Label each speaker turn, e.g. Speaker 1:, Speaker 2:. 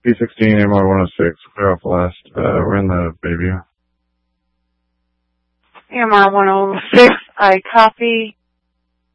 Speaker 1: P16, AMR 106, clear off last. We're in the Bayview.
Speaker 2: AMR 106, I copy.